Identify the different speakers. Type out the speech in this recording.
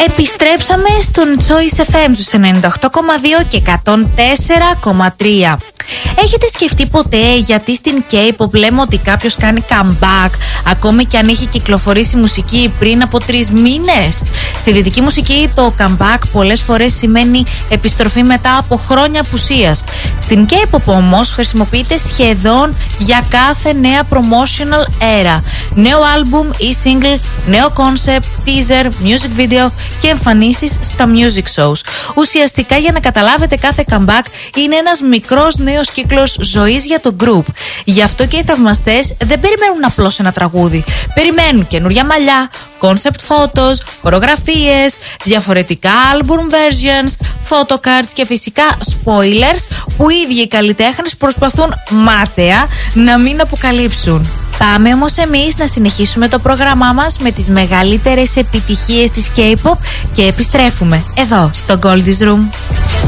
Speaker 1: Επιστρέψαμε στον Choice FM στους 98,2 και 104,3. Έχετε σκεφτεί ποτέ γιατί στην K-pop λέμε ότι κάποιος κάνει comeback ακόμη και αν έχει κυκλοφορήσει μουσική πριν από 3 μήνες? Στη δυτική μουσική το comeback πολλές φορές σημαίνει επιστροφή μετά από χρόνια απουσίας. Στην K-pop όμως χρησιμοποιείται σχεδόν για κάθε νέα promotional era. Νέο album ή single, νέο concept, teaser, music video και εμφανίσεις στα music shows. Ουσιαστικά, για να καταλάβετε, κάθε comeback είναι ένας μικρός νέος κύκλος ζωής για το group. Γι' αυτό και οι θαυμαστές δεν περιμένουν απλώς ένα τραγούδι. Περιμένουν καινούρια μαλλιά, concept photos, χορογραφίες, διαφορετικά album versions, photocards και φυσικά spoilers που οι ίδιοι οι καλλιτέχνες προσπαθούν μάταια να μην αποκαλύψουν. Πάμε όμως εμείς να συνεχίσουμε το πρόγραμμά μας με τις μεγαλύτερες επιτυχίες της K-pop και επιστρέφουμε εδώ στο Goldie's Room.